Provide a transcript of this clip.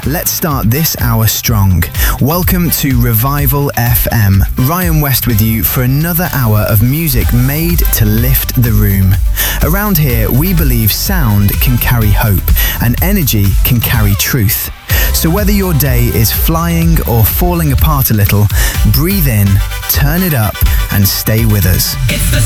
Let's start this hour strong. Welcome to Revival FM. Ryan West with you for another hour of music made to lift the room. Around here, we believe sound can carry hope and energy can carry truth. So whether your day is flying or falling apart a little, breathe in, turn it up, and stay with us.